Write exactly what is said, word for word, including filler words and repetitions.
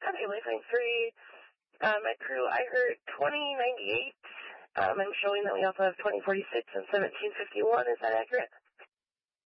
Okay, Wayfind three. Uh, my crew, I heard twenty ninety-eight. Um, I'm showing that we also have twenty forty-six and seventeen fifty-one. Is that accurate?